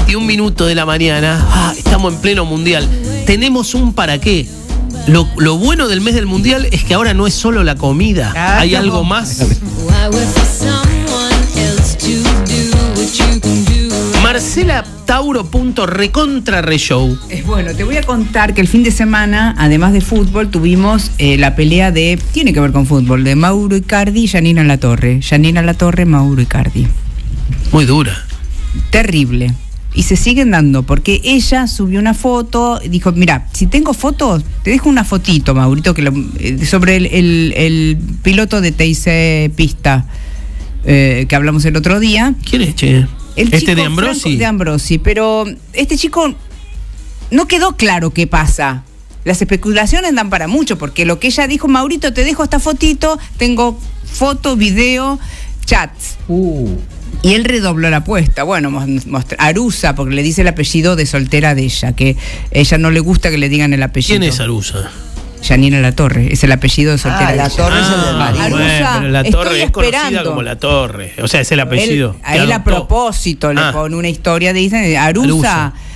21 minutos de la mañana. Estamos en pleno mundial. Tenemos un para qué. Lo bueno del mes del mundial es que ahora no es solo la comida. Hay algo más. Marcela Tauro.recontra-reshow. Bueno, te voy a contar que el fin de semana, además de fútbol, tuvimos la pelea tiene que ver con fútbol, de Mauro Icardi y Janina Latorre. Janina Latorre, Mauro Icardi. Muy dura. Terrible. Y se siguen dando, porque ella subió una foto, dijo, mira, si tengo fotos, te dejo una fotito, Maurito, sobre el piloto de TIC Pista, que hablamos el otro día. ¿Quién es, che? Chico de Ambrosi. Franco de Ambrosi, pero este chico no quedó claro qué pasa. Las especulaciones dan para mucho, porque lo que ella dijo, Maurito, te dejo esta fotito, tengo foto, video, chats. Y él redobló la apuesta. Bueno, Arusa, porque le dice el apellido de soltera de ella, que ella no le gusta que le digan el apellido. ¿Quién es Arusa? Janina Latorre, es el apellido de soltera de ella. La Torre es el del marido. Arusa, pero la Torre es conocida esperando. como La Torre. O sea, es el apellido. A él a propósito le pone una historia, dicen, Arusa,